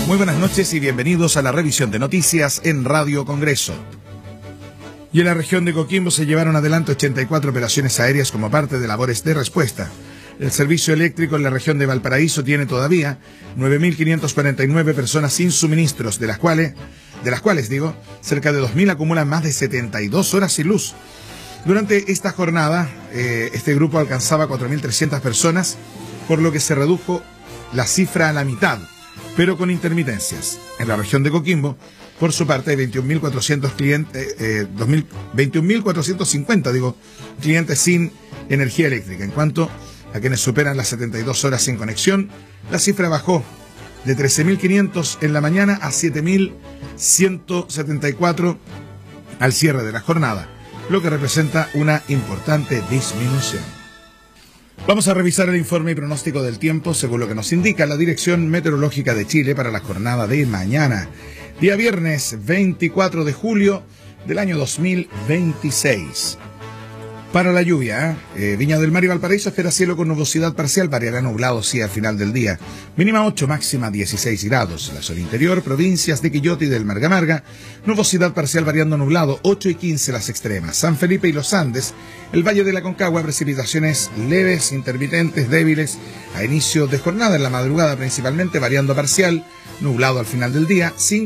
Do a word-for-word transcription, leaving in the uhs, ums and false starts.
Muy buenas noches y bienvenidos a la revisión de noticias en Radio Congreso. Y en la región de Coquimbo se llevaron adelante ochenta y cuatro operaciones aéreas como parte de labores de respuesta. El servicio eléctrico en la región de Valparaíso tiene todavía nueve mil quinientas cuarenta y nueve personas sin suministros, de las cuales, de las cuales digo, cerca de dos mil acumulan más de setenta y dos horas sin luz. Durante esta jornada, eh, este grupo alcanzaba cuatro mil trescientas personas, por lo que se redujo la cifra a la mitad, pero con intermitencias. En la región de Coquimbo, por su parte, hay veintiún mil cuatrocientos clientes, eh, veintiún mil cuatrocientos cincuenta, digo, clientes sin energía eléctrica. En cuanto a quienes superan las setenta y dos horas sin conexión, la cifra bajó de trece mil quinientos en la mañana a siete mil ciento setenta y cuatro al cierre de la jornada, lo que representa una importante disminución. Vamos a revisar el informe y pronóstico del tiempo según lo que nos indica la Dirección Meteorológica de Chile para la jornada de mañana, día viernes veinticuatro de julio del año dos mil veintiséis. Para la lluvia, eh, Viña del Mar y Valparaíso espera cielo con nubosidad parcial, variará nublado sí al final del día. Mínima ocho, máxima dieciséis grados. La zona interior, provincias de Quillota y del Marga Marga, nubosidad parcial variando nublado, ocho y quince las extremas. San Felipe y los Andes, el Valle de la Concagua, precipitaciones leves, intermitentes, débiles, a inicio de jornada en la madrugada principalmente, variando parcial, nublado al final del día, sin